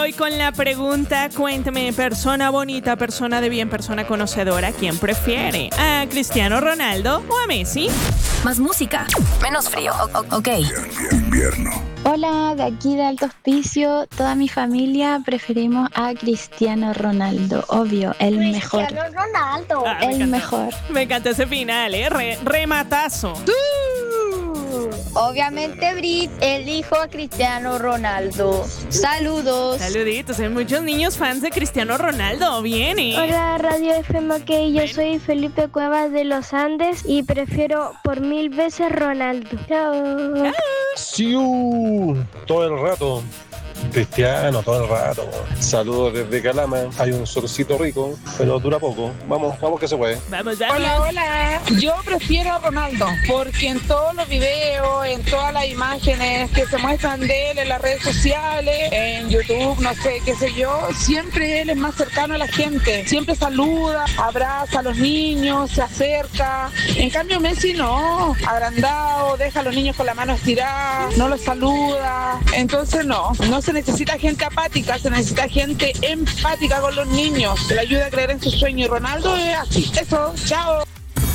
hoy con la pregunta, cuéntame, persona bonita, persona de bien, persona conocedora, ¿quién prefiere? ¿A Cristiano Ronaldo o a Messi? Más música, menos frío, ok. Invierno. Hola, de aquí de Alto Hospicio, toda mi familia preferimos a Cristiano Ronaldo, obvio, el mejor. Cristiano Ronaldo. El mejor. Me encanta ese final, rematazo. Obviamente, Brit, elijo a Cristiano Ronaldo. Saludos. Saluditos, hay muchos niños fans de Cristiano Ronaldo, viene. Hola, Radio FM, ok, yo soy Felipe Cuevas de los Andes y prefiero por 1000 veces Ronaldo. Chao. Sí, todo el rato. Cristiano, todo el rato. Saludos desde Calama. Hay un solcito rico, pero dura poco. Vamos que se puede. Vamos. Hola. Yo prefiero a Ronaldo, porque en todos los videos, en todas las imágenes que se muestran de él en las redes sociales, en YouTube, no sé, qué sé yo, siempre él es más cercano a la gente. Siempre saluda, abraza a los niños, se acerca. En cambio, Messi no, agrandado, deja a los niños con la mano estirada, no los saluda. Entonces no se necesita gente apática, se necesita gente empática con los niños, que le ayude a creer en su sueño, y Ronaldo es así. Eso, chao.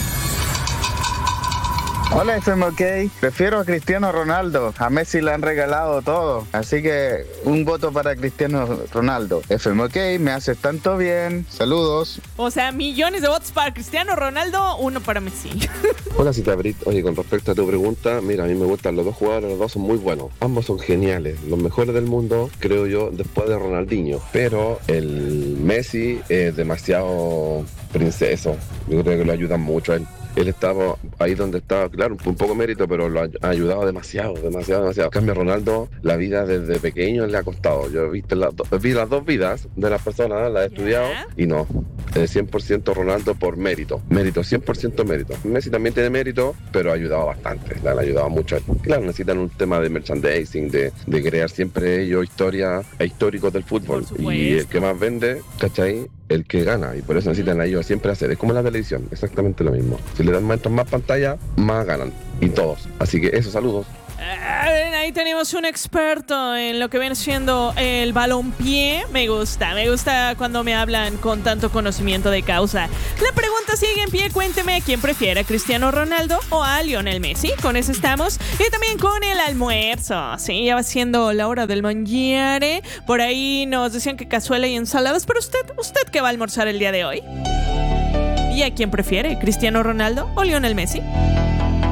Hola FMK, prefiero a Cristiano Ronaldo, a Messi le han regalado todo, así que un voto para Cristiano Ronaldo. FMK, me haces tanto bien, saludos. O sea, millones de votos para Cristiano Ronaldo, uno para Messi. Hola Cita Brit, oye, con respecto a tu pregunta, mira, a mí me gustan los dos jugadores, los dos son muy buenos, ambos son geniales, los mejores del mundo, creo yo, después de Ronaldinho, pero el Messi es demasiado princeso, yo creo que lo ayudan mucho a él. Él estaba ahí donde estaba, claro, un poco mérito, pero lo ha ayudado demasiado. En cambio, Ronaldo, la vida desde pequeño le ha costado. Yo vi las dos vidas de las personas, las he estudiado, y no. 100% Ronaldo por mérito. 100% mérito. Messi también tiene mérito, pero ha ayudado bastante. Le ha ayudado mucho a él. Claro, necesitan un tema de merchandising, de crear siempre ellos historias históricos del fútbol. Y el que más vende, ¿cachai? El que gana, y por eso necesitan a ellos siempre hacer. Es como la televisión, exactamente lo mismo. Si le dan más pantalla, más ganan. Y todos. Así que eso, saludos. Ahí tenemos un experto en lo que viene siendo el balompié. Me gusta cuando me hablan con tanto conocimiento de causa. La pregunta sigue en pie, cuénteme quién prefiere, a Cristiano Ronaldo o a Lionel Messi. Con eso estamos. Y también con el almuerzo. Sí, ya va siendo la hora del mangiare. Por ahí nos decían que cazuela y ensaladas. Pero usted ¿qué va a almorzar el día de hoy? ¿Y a quién prefiere, Cristiano Ronaldo o Lionel Messi?